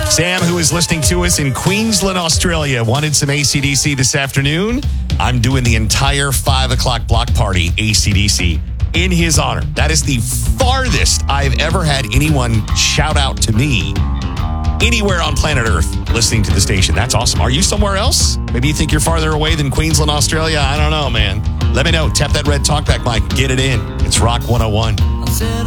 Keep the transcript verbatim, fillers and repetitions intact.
Sam, who is listening to us in Queensland, Australia, wanted some A C D C this afternoon. I'm doing the entire five o'clock block party A C D C in his honor. That is the farthest I've ever had anyone shout out to me anywhere on planet Earth listening to the station. That's awesome. Are you somewhere else? Maybe you think you're farther away than Queensland, Australia? I don't know, man. Let me know. Tap that red talkback mic. Get it in. It's Rock one oh one.